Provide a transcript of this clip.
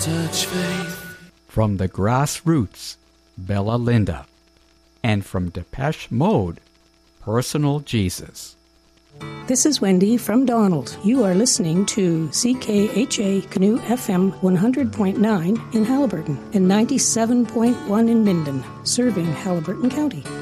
touch faith. From the Grassroots, Bella Linda. And from Depeche Mode, Personal Jesus. This is Wendy from Donald. You are listening to CKHA Canoe FM 100.9 in Haliburton and 97.1 in Minden, serving Haliburton County.